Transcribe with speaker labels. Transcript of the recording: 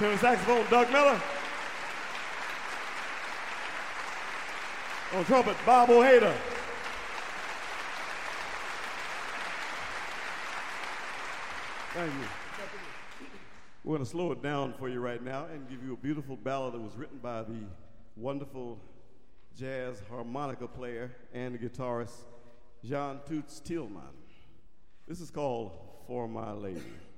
Speaker 1: Tenor saxophone, Doug Miller. On trumpet, Bob Ojeda. Thank you. We're going to slow it down for you right now and give you a beautiful ballad that was written by the wonderful jazz harmonica player and guitarist Jean Toots Tillman. This is called For My Lady.